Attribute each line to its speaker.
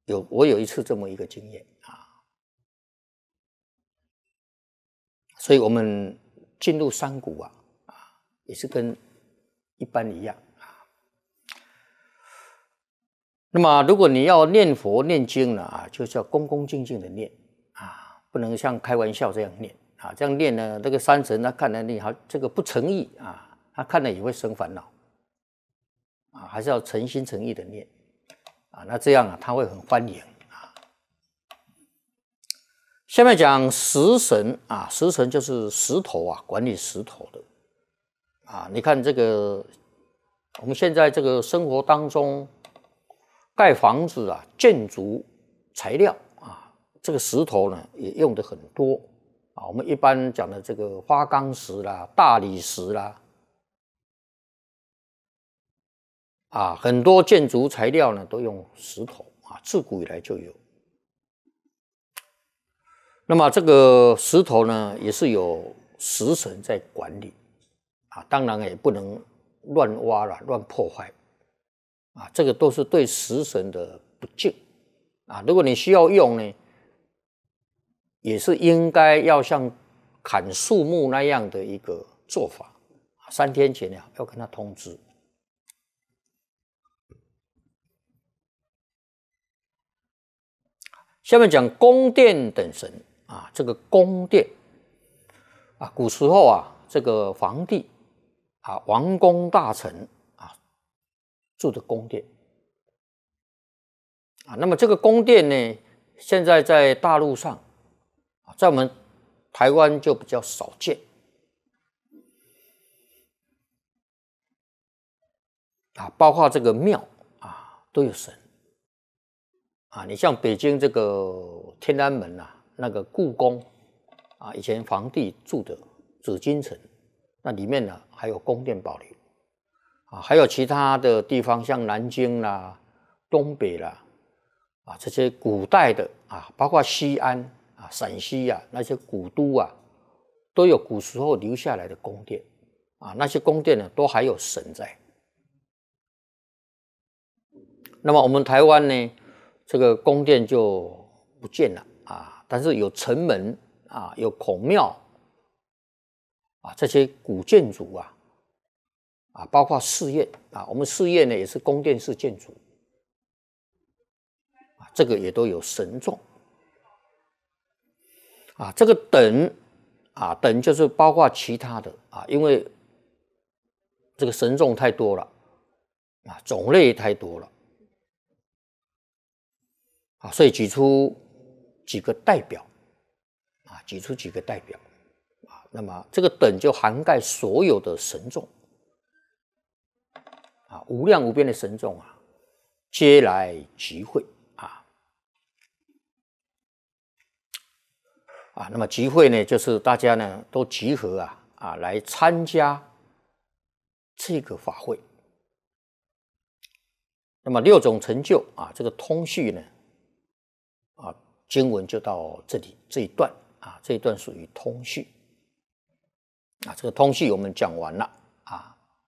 Speaker 1: 我有一次这么一个经验啊，所以我们进入山谷也是跟一般一样啊。那么如果你要念佛念经呢就是要恭恭敬敬的念啊，不能像开玩笑这样念啊，这样念呢，这个山神他看了你好这个不诚意啊，他看了也会生烦恼啊，还是要诚心诚意的念啊，那这样他会很欢迎啊。下面讲食神啊，食神就是石头管理石头的啊。你看这个，我们现在这个生活当中盖房子建筑材料这个石头呢也用的很多我们一般讲的这个花岗石啦、大理石啦很多建筑材料呢都用石头自古以来就有。那么这个石头呢也是有食神在管理当然也不能乱挖啦、乱破坏这个都是对食神的不敬如果你需要用呢，也是应该要像砍树木那样的一个做法，3天前要跟他通知。下面讲宫殿等神这个宫殿古时候这个皇帝王公大臣住的宫殿那么这个宫殿呢，现在在大陆上在我们台湾就比较少见包括这个庙都有神你像北京这个天安门那个故宫以前皇帝住的紫禁城，那里面呢还有宫殿保留还有其他的地方，像南京啦、东北啦这些古代的包括西安陕西那些古都都有古时候留下来的宫殿那些宫殿呢都还有神在。那么我们台湾呢，这个宫殿就不见了但是有城门有孔庙这些古建筑包括寺院我们寺院呢也是宫殿式建筑这个也都有神众这个等等就是包括其他的因为这个神众太多了种类太多了所以举出几个代表那么这个等就涵盖所有的神众无量无边的神众皆来集会那么集会呢就是大家呢都集合来参加这个法会。那么6种成就这个通序呢经文就到这里这一段这一段属于通序这个通序我们讲完了